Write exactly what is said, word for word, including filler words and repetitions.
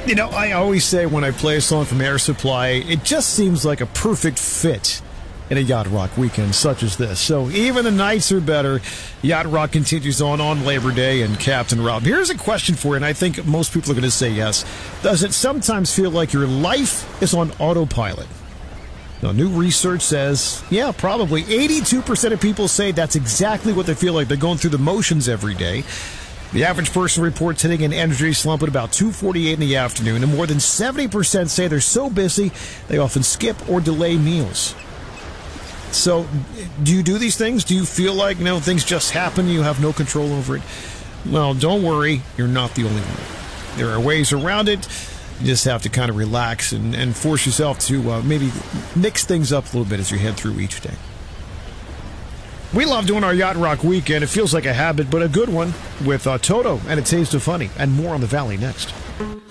You know, I always say when I play a song from Air Supply, it just seems like a perfect fit in a Yacht Rock weekend such as this. So even the nights are better. Yacht Rock continues on on Labor Day and Captain Rob. Here's a question for you, and I think most people are going to say yes. Does it sometimes feel like your life is on autopilot? Now, new research says, yeah, probably. eighty-two percent of people say that's exactly what they feel like. They're going through the motions every day. The average person reports hitting an energy slump at about two forty-eight in the afternoon, and more than seventy percent say they're so busy they often skip or delay meals. So, do you do these things? Do you feel like, you know, things just happen, you have no control over it? Well, don't worry, you're not the only one. There are ways around it. You just have to kind of relax and, and force yourself to uh, maybe mix things up a little bit as you head through each day. We love doing our Yacht Rock weekend. It feels like a habit, but a good one with uh, Toto and A Taste of Funny, and more on the Valley next.